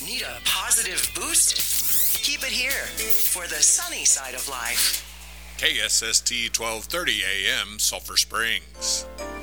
Need a positive boost? Keep it here for the sunny side of life. KSST 1230 AM, Sulphur Springs.